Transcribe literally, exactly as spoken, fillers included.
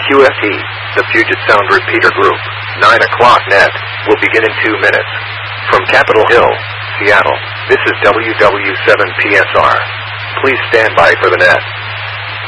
Q F E, the Puget Sound Repeater Group, nine o'clock net, will begin in two minutes. From Capitol Hill, Seattle, this is W W seven P S R. Please stand by for the net.